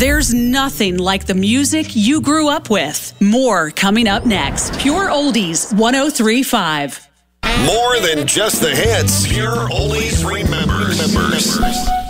There's nothing like the music you grew up with. More coming up next. Pure Oldies 103.5. More than just the hits. Pure Oldies remembers.